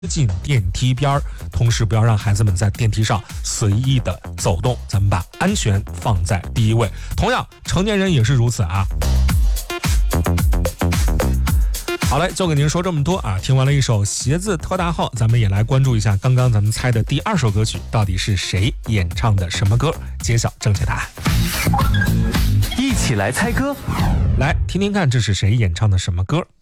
进电梯边儿，同时不要让孩子们在电梯上随意的走动，咱们把安全放在第一位。同样，成年人也是如此啊。好嘞，就给您说这么多啊！听完了一首鞋子特大号，咱们也来关注一下刚刚咱们猜的第二首歌曲到底是谁演唱的什么歌，揭晓正确答案。 一起来猜歌， 来听听看这是谁演唱的什么歌。